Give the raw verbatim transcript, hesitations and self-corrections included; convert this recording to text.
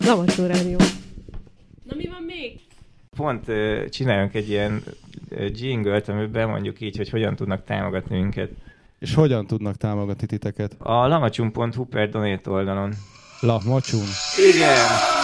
Lamacsó Rádió. Na mi van még? Pont uh, csináljunk egy ilyen uh, jingle-t, amiben mondjuk így, hogy hogyan tudnak támogatni minket. És hogyan tudnak támogatni titeket? A lamacsum pont hu per donate oldalon. Lamacsum. Igen!